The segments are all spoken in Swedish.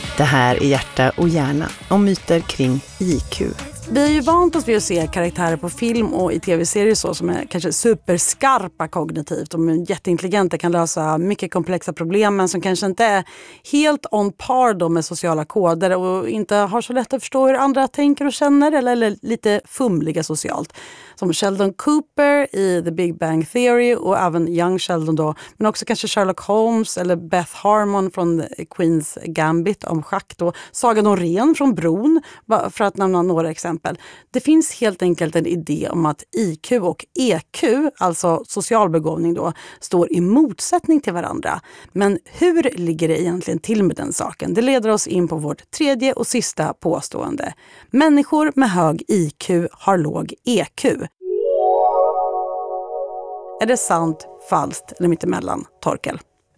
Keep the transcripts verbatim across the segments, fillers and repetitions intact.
Det här är Hjärta och hjärna om myter kring I Q. Vi är ju vant oss vid att se karaktärer på film och i tv-serier så som är kanske superskarpa kognitivt. De är jätteintelligenta, kan lösa mycket komplexa problem men som kanske inte är helt on par då med sociala koder och inte har så lätt att förstå hur andra tänker och känner eller, eller lite fumliga socialt. Som Sheldon Cooper i The Big Bang Theory och även Young Sheldon då. Men också kanske Sherlock Holmes eller Beth Harmon från Queens Gambit om schack då. Saga Norén från Bron, för att nämna några exempel. Det finns helt enkelt en idé om att I Q och E Q, alltså social begåvning då, står i motsättning till varandra. Men hur ligger det egentligen till med den saken? Det leder oss in på vårt tredje och sista påstående. Människor med hög I Q har låg E Q. Är det sant, falskt eller mittemellan, Torkel?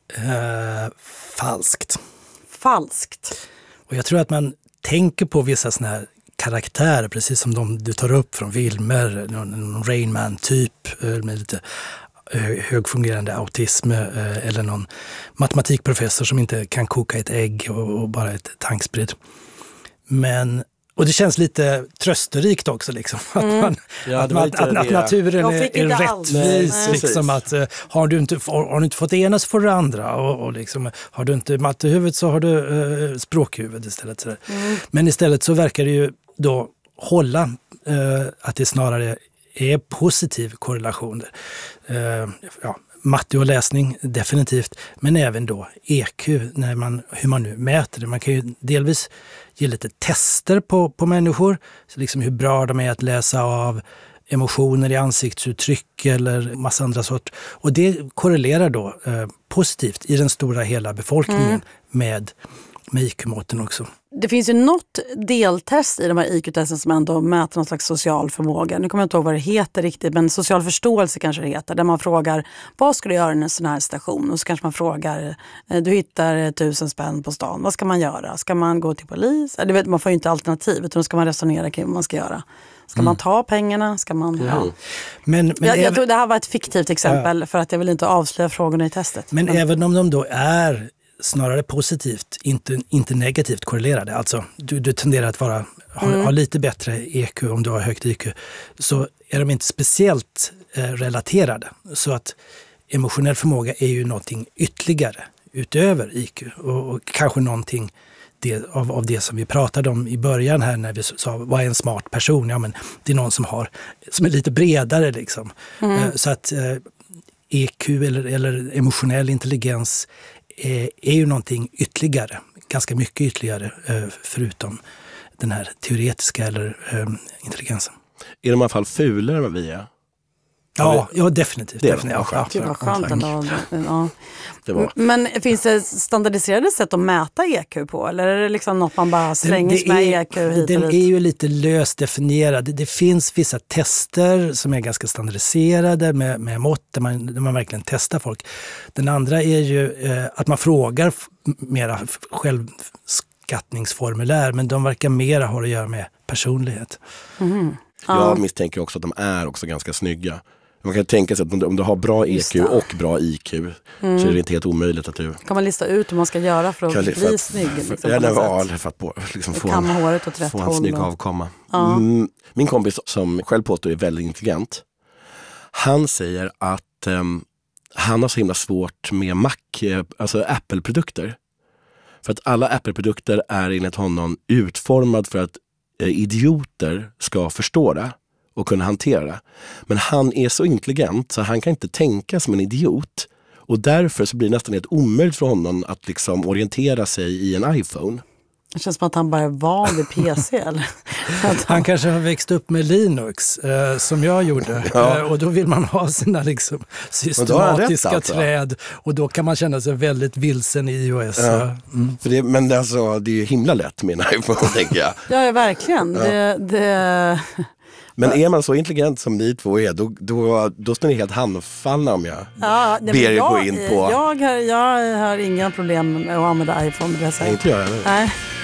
Uh, falskt. Falskt. Och jag tror att man tänker på vissa såna här karaktärer, precis som de du tar upp från filmer, någon, någon Rain Man-typ med lite högfungerande autism eller någon matematikprofessor som inte kan koka ett ägg och, och bara ett tanksprid. Men och det känns lite trösterikt också liksom. Att, man, ja, att, man, att, att naturen är, är rättvis. Liksom, att, har, du inte, har du inte fått det ena så får du det andra. Och, och liksom, har du inte mattehuvud så har du uh, språkhuvud istället. Mm. Men istället så verkar det ju då hålla uh, att det snarare är positiv korrelation. Uh, ja, matte och läsning definitivt. Men även då E Q, när man, hur man nu mäter det. Man kan ju delvis ge lite tester på, på människor. Så liksom hur bra de är att läsa av emotioner i ansiktsuttryck eller massa andra sorter. Och det korrelerar då eh, positivt i den stora hela befolkningen mm. med, med I Q-måtten också. Det finns ju något deltest i de här I Q-testen som ändå mäter någon slags social förmåga. Nu kommer jag inte ihåg vad det heter riktigt, men social förståelse kanske det heter. Där man frågar, vad ska du göra i en sån här station? Och så kanske man frågar, du hittar tusen spänn på stan. Vad ska man göra? Ska man gå till polis? Du vet, man får ju inte alternativ, utan då ska man resonera kring vad man ska göra. Ska mm. man ta pengarna? Ska man... Mm. Ja. Men, men jag, även, jag tror det här var ett fiktivt exempel ja. För att jag vill inte avslöja frågorna i testet. Men, men även om de då är snarare positivt, inte, inte negativt korrelerade. Alltså, du, du tenderar att vara, ha, mm. ha lite bättre E Q om du har högt I Q. Så är de inte speciellt eh, relaterade. Så att emotionell förmåga är ju någonting ytterligare utöver I Q. Och, och kanske någonting det, av, av det som vi pratade om i början här när vi sa, vad är en smart person? Ja, men det är någon som, har, som är lite bredare liksom. Mm. Eh, så att eh, E Q eller, eller emotionell intelligens är ju någonting ytterligare, ganska mycket ytterligare förutom den här teoretiska eller um, intelligensen. Är de i alla fall fulare än vad vi är? Ja, ja definitivt. Det definitivt. var skönt. Det var skönt ändå. Ja. Det var. Men finns det standardiserade sätt att mäta E Q på? Eller är det liksom något man bara slänger med E Q hit och Den dit? är ju lite löst definierad. Det, det finns vissa tester som är ganska standardiserade med, med mått där man, där man verkligen testar folk. Den andra är ju eh, att man frågar f- mera självskattningsformulär, men de verkar mera ha att göra med personlighet. Mm. Jag misstänker också att de är också ganska snygga. Man kan tänka sig att om du har bra E Q och bra I Q mm. så är det inte helt omöjligt att du... Kan man lista ut hur man ska göra för att kan, bli för, snygg? Liksom, ja, ja, för att på, liksom få, en, håret åt rätt få en håll snygg och... avkomma. Ja. Mm, min kompis som själv påstår är väldigt intelligent. Han säger att um, han har så himla svårt med Mac, alltså Apple-produkter. För att alla Apple-produkter är enligt honom utformad för att eh, idioter ska förstå det och kunna hantera det. Men han är så intelligent så han kan inte tänka som en idiot. Och därför så blir det nästan helt omöjligt för honom att liksom orientera sig i en iPhone. Det känns som att han bara är van vid P C. Eller? Han kanske har växt upp med Linux eh, som jag gjorde. Ja. Eh, och då vill man ha sina liksom, systematiska rätt, alltså. träd. Och då kan man känna sig väldigt vilsen i iOS. Ja. Mm. För det, men det, alltså, det är ju himla lätt med en iPhone, tänker jag. Ja, verkligen. Ja. Det... det... Men är man så intelligent som ni två är, då, då, då står ni helt handfallna om jag ja, ber er gå in på... Jag har, jag har inga problem med att använda iPhone. Det jag inte jag, eller? Nej.